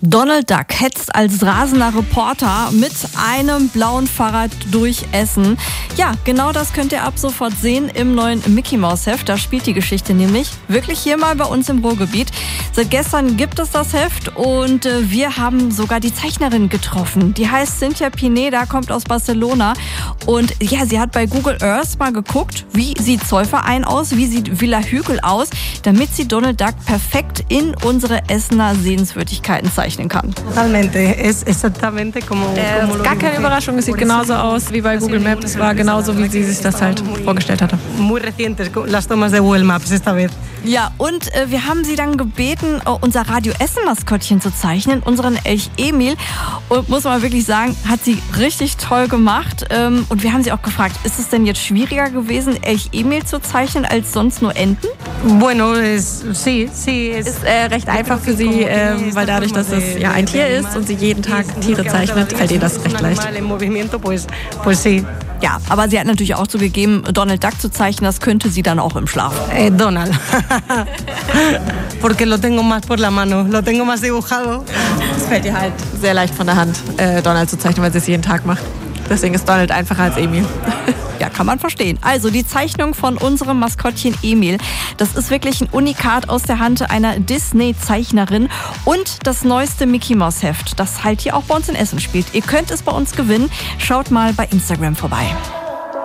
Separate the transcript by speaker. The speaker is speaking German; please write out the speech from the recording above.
Speaker 1: Donald Duck hetzt als rasender Reporter mit einem blauen Fahrrad durch Essen. Ja, genau das könnt ihr ab sofort sehen im neuen Mickey Mouse Heft. Da spielt die Geschichte nämlich wirklich hier mal bei uns im Ruhrgebiet. Seit gestern gibt es das Heft und wir haben sogar die Zeichnerin getroffen. Die heißt Cynthia Pineda, kommt aus Barcelona und ja, sie hat bei Google Earth mal geguckt, wie sieht Zollverein aus, wie sieht Villa Hügel aus, damit sie Donald Duck perfekt in unsere Essener Sehenswürdigkeiten zeichnen kann.
Speaker 2: Ist
Speaker 3: gar keine Überraschung, es sieht genauso aus wie bei Google Maps. Es war genauso, wie sie sich das halt vorgestellt hatte.
Speaker 1: Ja, und wir haben sie dann gebeten, unser Radio Essen-Maskottchen zu zeichnen, unseren Elch Emil. Und muss man wirklich sagen, hat sie richtig toll gemacht. Und wir haben sie auch gefragt, ist es denn jetzt schwieriger gewesen, Elch Emil zu zeichnen, als sonst nur Enten?
Speaker 3: Ist recht einfach für sie, weil dadurch, dass es ja ein Tier ist und sie jeden Tag Tiere zeichnet, fällt ihr das recht leicht.
Speaker 1: Ja, aber sie hat natürlich auch zugegeben, Donald Duck zu zeichnen, das könnte sie dann auch im Schlaf.
Speaker 2: Donald. Porque lo tengo más por la mano, lo tengo más dibujado.
Speaker 3: Es fällt ihr halt sehr leicht von der Hand, Donald zu zeichnen, weil sie es jeden Tag macht. Deswegen ist Donald einfacher als Emil.
Speaker 1: Ja, kann man verstehen. Also die Zeichnung von unserem Maskottchen Emil, das ist wirklich ein Unikat aus der Hand einer Disney-Zeichnerin und das neueste Mickey Mouse Heft, das halt hier auch bei uns in Essen spielt. Ihr könnt es bei uns gewinnen. Schaut mal bei Instagram vorbei.